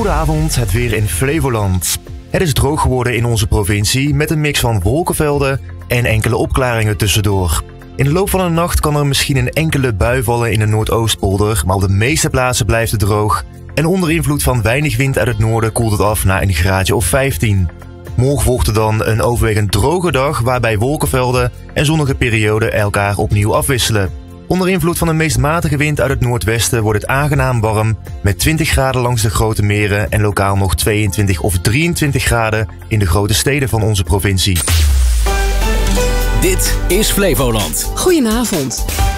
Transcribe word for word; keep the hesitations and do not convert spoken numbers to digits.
Goedenavond, het weer in Flevoland. Het is droog geworden in onze provincie met een mix van wolkenvelden en enkele opklaringen tussendoor. In de loop van de nacht kan er misschien een enkele bui vallen in de Noordoostpolder, maar op de meeste plaatsen blijft het droog. En onder invloed van weinig wind uit het noorden koelt het af naar een graadje of vijftien. Morgen volgt er dan een overwegend droge dag waarbij wolkenvelden en zonnige perioden elkaar opnieuw afwisselen. Onder invloed van de meest matige wind uit het noordwesten wordt het aangenaam warm met twintig graden langs de grote meren en lokaal nog tweeëntwintig of drieëntwintig graden in de grote steden van onze provincie. Dit is Flevoland. Goedenavond.